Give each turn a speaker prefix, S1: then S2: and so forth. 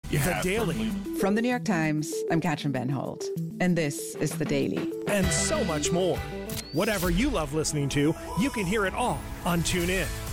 S1: The Daily.
S2: From the New York Times, I'm Katrin Benhold, and this is The Daily.
S1: And so much more. Whatever you love listening to, you can hear it all on TuneIn.